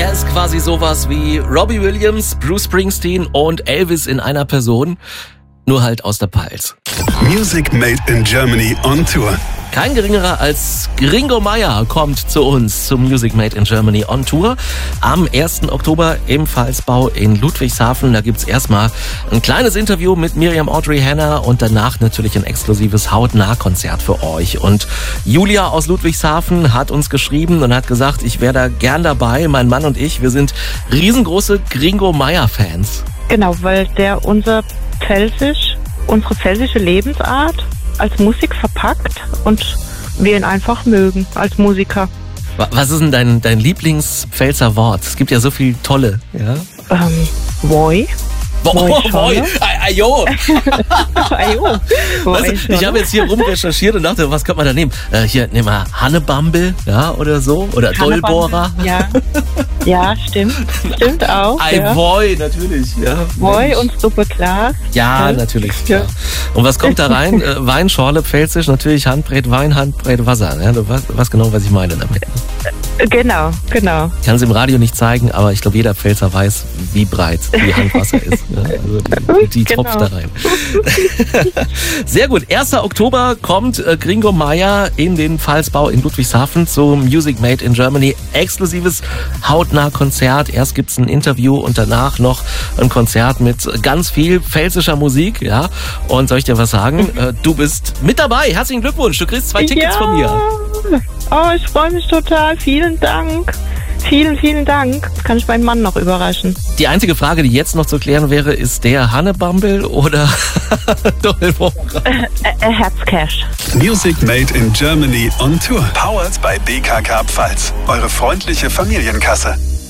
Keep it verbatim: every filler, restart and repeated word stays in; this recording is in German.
Er ist quasi sowas wie Robbie Williams, Bruce Springsteen und Elvis in einer Person, nur halt aus der Pfalz. Music Made in Germany on Tour. Kein geringerer als Gringo Meier kommt zu uns zum Music Made in Germany on Tour am ersten Oktober im Pfalzbau in Ludwigshafen. Da gibt's erstmal ein kleines Interview mit Miriam Audrey Hanna und danach natürlich ein exklusives Hautnah-Konzert für euch. Und Julia aus Ludwigshafen hat uns geschrieben und hat gesagt, ich wäre da gern dabei. Mein Mann und ich, wir sind riesengroße Gringo Meier-Fans. Genau, weil der unser Pfälzisch, unsere pfälzische Lebensart als Musik verpackt und wir ihn einfach mögen als Musiker. Was ist denn dein, dein Lieblings-Pfälzer Wort? Es gibt ja so viele tolle. Ja? Ähm, Woi. Boah, boy, ajo. Ajo. Weißt du, ich habe jetzt hier rumrecherchiert und dachte, was könnte man da nehmen? Äh, hier, nehmen wir Hannebumble, ja, oder so, oder Dollbohrer. Ja, ja, stimmt, stimmt auch. Ei, ja. Woi, natürlich, ja. Woi und Suppe klar. Ja, natürlich. Ja. Ja. Und was kommt da rein? äh, Weinschorle, Pfälzisch, natürlich Handbreit, Wein, Handbreit, Wasser. Ja, du weißt, weißt genau, was ich meine damit. Genau, genau. Ich kann es im Radio nicht zeigen, aber ich glaube, jeder Pfälzer weiß, wie breit die Handwasser ist. Ja, also die, die genau. tropft da rein. Sehr gut. erster Oktober kommt äh, Gringo Meier in den Pfalzbau in Ludwigshafen zum Music Made in Germany. Exklusives Hautnah-Konzert. Erst gibt's ein Interview und danach noch ein Konzert mit ganz viel pfälzischer Musik. Ja. Und soll ich dir was sagen? Äh, du bist mit dabei. Herzlichen Glückwunsch. Du kriegst zwei Tickets ja. von mir. Oh, ich freue mich total. Vielen Dank. Vielen, vielen Dank. Das kann ich meinen Mann noch überraschen. Die einzige Frage, die jetzt noch zu klären wäre, ist der Hannebumble oder Dollbohrer? Äh, äh, Herzcash. Music Made in Germany on Tour. Powered by B K K Pfalz. Eure freundliche Familienkasse.